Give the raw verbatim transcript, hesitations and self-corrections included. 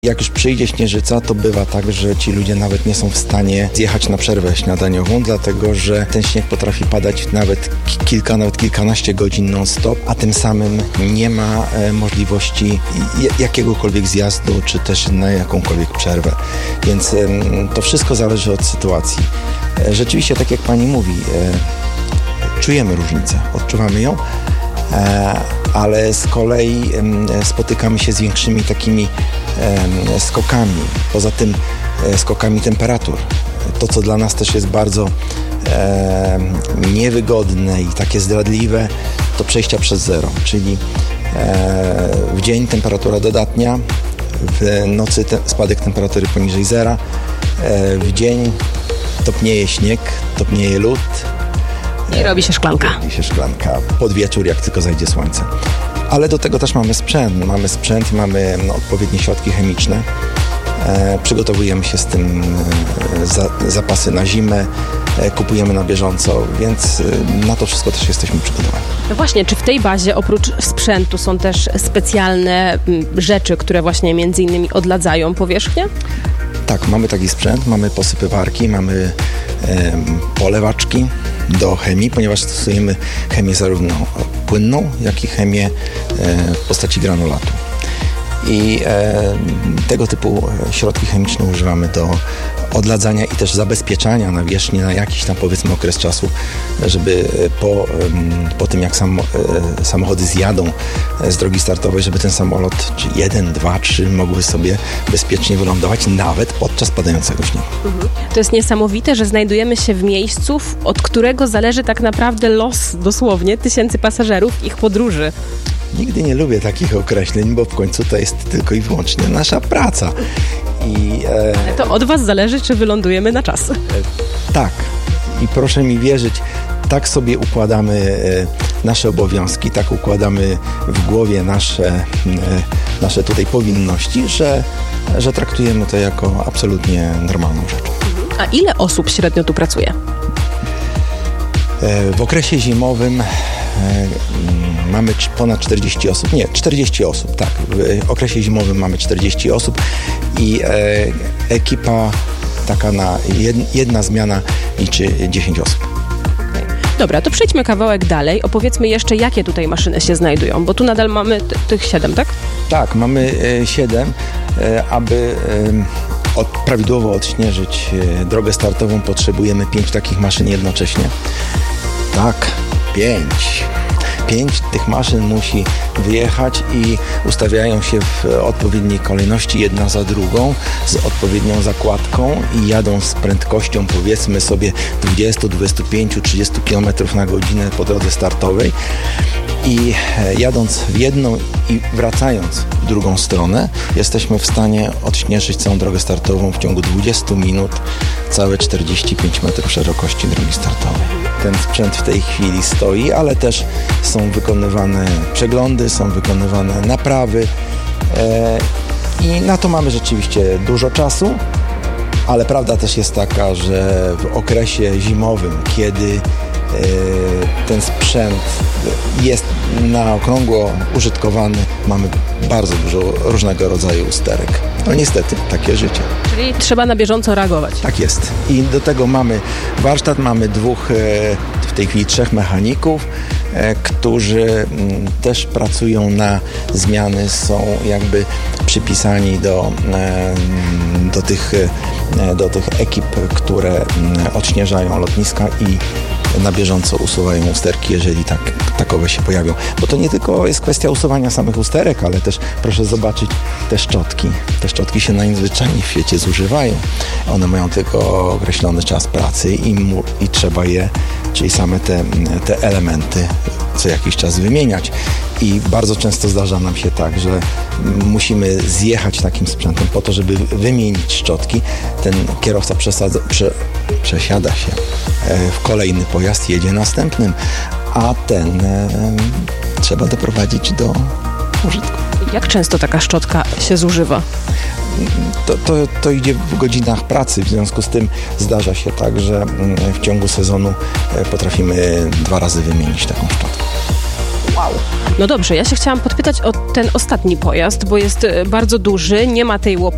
Jak już przyjdzie śnieżyca, to bywa tak, że ci ludzie nawet nie są w stanie zjechać na przerwę śniadaniową, dlatego że ten śnieg potrafi padać nawet kilka, nawet kilkanaście godzin non-stop, a tym samym nie ma e, możliwości jakiegokolwiek zjazdu, czy też na jakąkolwiek przerwę. Więc e, to wszystko zależy od sytuacji. E, rzeczywiście, tak jak pani mówi, e, czujemy różnicę, odczuwamy ją, e, ale z kolei e, spotykamy się z większymi takimi e, skokami, poza tym e, skokami temperatur. To, co dla nas też jest bardzo e, niewygodne i takie zdradliwe, to przejścia przez zero, czyli e, w dzień temperatura dodatnia, w nocy te, spadek temperatury poniżej zera, e, w dzień topnieje śnieg, topnieje lód, I robi się szklanka. Robi się szklanka pod wieczór, jak tylko zajdzie słońce. Ale do tego też mamy sprzęt. Mamy sprzęt, mamy no, odpowiednie środki chemiczne. E, przygotowujemy się z tym e, za, zapasy na zimę, e, kupujemy na bieżąco, więc e, na to wszystko też jesteśmy przygotowani. No właśnie, czy w tej bazie oprócz sprzętu są też specjalne m, rzeczy, które właśnie między innymi odladzają powierzchnię? Tak, mamy taki sprzęt, mamy posypywarki, mamy e, polewaczki do chemii, ponieważ stosujemy chemię zarówno płynną, jak i chemię e, w postaci granulatu. I e, tego typu środki chemiczne używamy do odladzania i też zabezpieczania nawierzchni na jakiś tam, powiedzmy, okres czasu, żeby po, po tym jak sam, samochody zjadą z drogi startowej, żeby ten samolot, czy jeden, dwa, trzy mogły sobie bezpiecznie wylądować nawet podczas padającego śniegu. Mhm. To jest niesamowite, że znajdujemy się w miejscu, od którego zależy tak naprawdę los dosłownie tysięcy pasażerów, ich podróży. Nigdy nie lubię takich określeń, bo w końcu to jest tylko i wyłącznie nasza praca. I, e, Ale to od was zależy, czy wylądujemy na czas. E, tak. I proszę mi wierzyć, tak sobie układamy e, nasze obowiązki, tak układamy w głowie nasze, e, nasze tutaj powinności, że, że traktujemy to jako absolutnie normalną rzecz. A ile osób średnio tu pracuje? E, w okresie zimowym mamy ponad czterdzieści osób, nie, czterdzieści osób, tak. W okresie zimowym mamy czterdzieści osób i e, ekipa taka na jed, jedna zmiana liczy dziesięć osób. Okay. Dobra, to przejdźmy kawałek dalej. Opowiedzmy jeszcze, jakie tutaj maszyny się znajdują, bo tu nadal mamy t- tych siedem, tak? Tak, mamy e, siedem, e, aby e, od, prawidłowo odśnieżyć e, drogę startową, potrzebujemy pięć takich maszyn jednocześnie. Tak, pięć. Pięć tych maszyn musi wyjechać i ustawiają się w odpowiedniej kolejności, jedna za drugą, z odpowiednią zakładką i jadą z prędkością, powiedzmy sobie, dwadzieścia, dwadzieścia pięć, trzydzieści kilometrów na godzinę po drodze startowej. I jadąc w jedną i wracając w drugą stronę, jesteśmy w stanie odśnieżyć całą drogę startową w ciągu dwadzieścia minut, całe czterdzieści pięć metrów szerokości drogi startowej. Ten sprzęt w tej chwili stoi, ale też są wykonywane przeglądy, są wykonywane naprawy e, i na to mamy rzeczywiście dużo czasu, ale prawda też jest taka, że w okresie zimowym, kiedy ten sprzęt jest na okrągło użytkowany, mamy bardzo dużo różnego rodzaju usterek. No niestety, takie życie. Czyli trzeba na bieżąco reagować. Tak jest. I do tego mamy warsztat, mamy dwóch, w tej chwili trzech mechaników, którzy też pracują na zmiany, są jakby przypisani do, do, tych, do tych ekip, które odśnieżają lotniska i na bieżąco usuwają usterki, jeżeli tak, takowe się pojawią. Bo to nie tylko jest kwestia usuwania samych usterek, ale też proszę zobaczyć te szczotki. Te szczotki się najzwyczajniej w świecie zużywają. One mają tylko określony czas pracy i, mu, i trzeba je, czyli same te, te elementy co jakiś czas wymieniać. I bardzo często zdarza nam się tak, że musimy zjechać takim sprzętem po to, żeby wymienić szczotki. Ten kierowca przesadza, prze, przesiada się w kolejny pojazd, jedzie następnym, a ten e, trzeba doprowadzić do użytku. Jak często taka szczotka się zużywa? To, to, to idzie w godzinach pracy, w związku z tym zdarza się tak, że w ciągu sezonu potrafimy dwa razy wymienić taką szczotkę. Wow. No dobrze, ja się chciałam podpytać o ten ostatni pojazd, bo jest bardzo duży, nie ma tej łopaty.